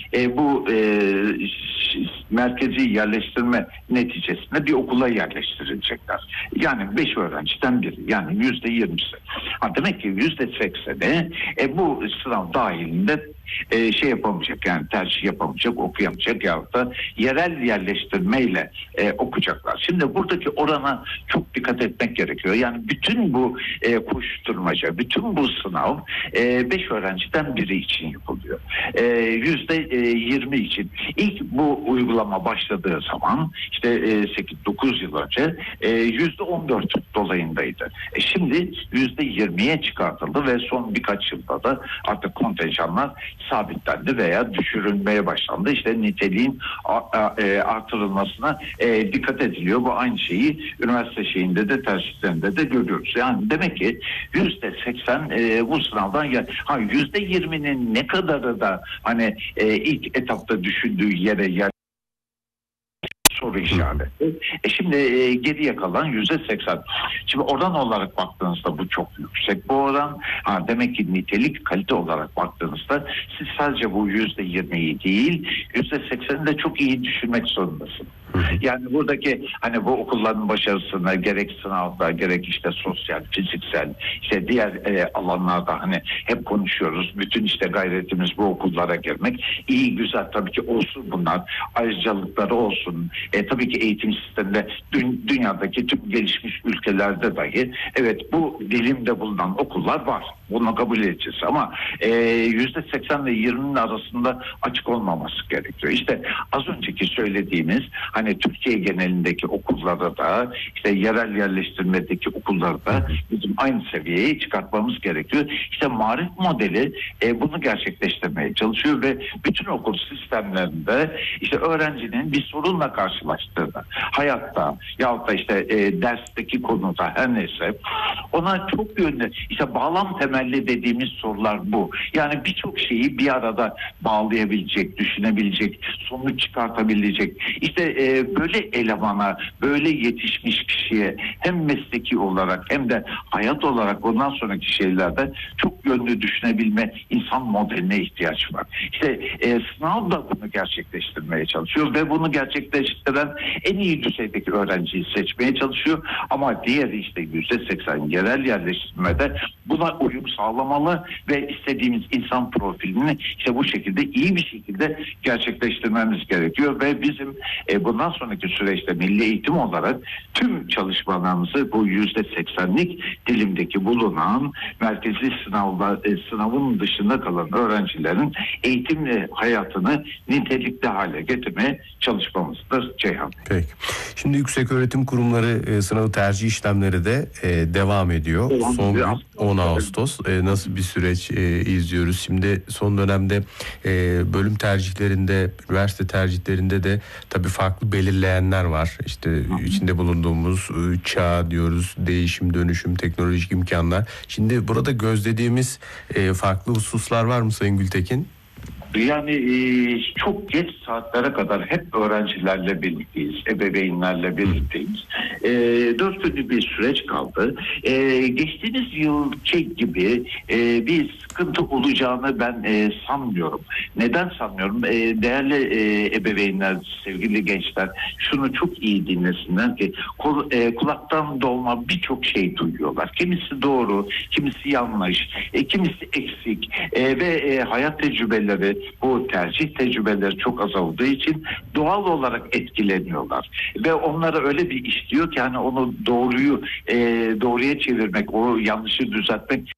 bu merkezi yerleştirme neticesinde bir okula yerleştirilecekler. Yani 5 öğrenciden biri, yani %20'si. Demek ki %80'i bu sınav dahilinde şey yapamayacak, yani tercih yapamayacak, okuyamayacak yahut da yerel yerleştirmeyle okuyacaklar. Şimdi buradaki orana çok dikkat etmek gerekiyor. Yani bütün bu koşturmaca, bütün bu sınav 5 öğrenciden biri için yapılıyor. %20 için. İlk bu uygulama başladığı zaman işte 8-9 yıl önce %14 dolayındaydı. Şimdi %20'ye çıkartıldı ve son birkaç yılda da artık kontenjanlar sabitlendi veya düşürülmeye başlandı. İşte niteliğin artırılmasına dikkat ediliyor. Bu aynı şeyi üniversite şeyinde de tercihlerinde de görüyoruz. Yani demek ki %80 bu sınavdan %20'nin ne kadarı da hani ilk etapta düşündüğü yere soru işareti. Şimdi geriye kalan %80. Şimdi oran olarak baktığınızda bu çok yüksek bu oran. Demek ki nitelik kalite olarak baktığınızda siz sadece bu %20'yi değil %80'i de çok iyi düşünmek zorundasınız. Yani buradaki hani bu okulların başarısına gerek sınavda gerek işte sosyal, fiziksel işte diğer alanlarda hani hep konuşuyoruz. Bütün işte gayretimiz bu okullara girmek. İyi güzel tabii ki olsun bunlar. Ayrıcalıkları olsun. Tabii ki eğitim sisteminde dünyadaki tüm gelişmiş ülkelerde dahi evet bu dilimde bulunan okullar var. Bunu kabul edeceğiz ama %80 ve 20'nin arasında açık olmaması gerekiyor. İşte az önceki söylediğimiz hani Türkiye genelindeki okullarda da işte yerel yerleştirmedeki okullarda da bizim aynı seviyeye çıkartmamız gerekiyor. İşte marif modeli bunu gerçekleştirmeye çalışıyor ve bütün okul sistemlerinde işte öğrencinin bir sorunla karşılaştığında hayatta yahut da işte dersteki konuda her neyse ona çok yönlü işte bağlam temelli dediğimiz sorular bu. Yani birçok şeyi bir arada bağlayabilecek, düşünebilecek, sonuç çıkartabilecek. İşte böyle elemana, böyle yetişmiş kişiye hem mesleki olarak hem de hayat olarak ondan sonraki şeylerde çok yönlü düşünebilme insan modeline ihtiyaç var. İşte sınav da bunu gerçekleştirmeye çalışıyor ve bunu gerçekleştiren en iyi düzeydeki öğrenciyi seçmeye çalışıyor. Ama diğeri işte %80 yerel yerleştirmede buna uyum sağlamalı ve istediğimiz insan profilini işte bu şekilde iyi bir şekilde gerçekleştirmemiz gerekiyor ve bizim bundan sonraki süreçte milli eğitim olarak tüm çalışmalarımızı bu %80'lik dilimdeki bulunan merkezi sınavın dışında kalan öğrencilerin eğitim hayatını nitelikli hale getirmeye çalışmamızdır Ceyhan. Peki. Şimdi yükseköğretim kurumları sınavı tercih işlemleri de devam ediyor. Son gün 10 Ağustos. Nasıl bir süreç izliyoruz? Şimdi son dönemde bölüm tercihlerinde, üniversite tercihlerinde de tabii farklı belirleyenler var. İşte içinde bulunduğumuz çağ diyoruz, değişim, dönüşüm, teknolojik imkanlar. Şimdi burada gözlediğimiz farklı hususlar var mı Sayın Gültekin? Yani çok geç saatlere kadar hep öğrencilerle birlikteyiz, ebeveynlerle birlikteyiz. 4 günlük bir süreç kaldı. Geçtiğimiz yılki gibi bir sıkıntı olacağını ben sanmıyorum. Neden sanmıyorum? Değerli ebeveynler, sevgili gençler şunu çok iyi dinlesinler ki kulaktan dolma birçok şey duyuyorlar. Kimisi doğru, kimisi yanlış, kimisi eksik ve hayat tecrübeleri, bu tercih tecrübeleri çok azaldığı için doğal olarak etkileniyorlar. Ve onlara öyle bir iş diyor ki hani onu doğruya çevirmek, o yanlışı düzeltmek